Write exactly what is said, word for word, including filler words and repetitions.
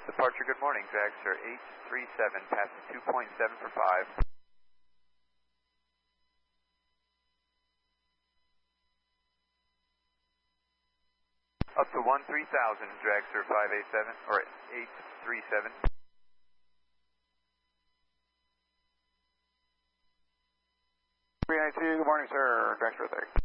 Departure, good morning, Dragster eight three seven, passing two point seven for five. Up to one three thousand, Dragster five eight seven, or eight three seven. three nine two, good morning, sir, Dragster thirty.